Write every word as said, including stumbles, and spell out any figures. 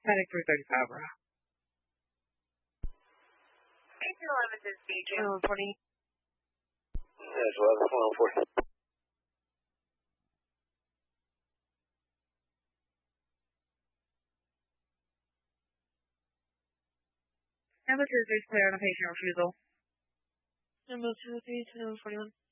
Panic three thirty-five, bro. eighteen eleven is B J. twenty. That's eleven forty. Number two three is clear on a patient refusal. Number two three two forty-one.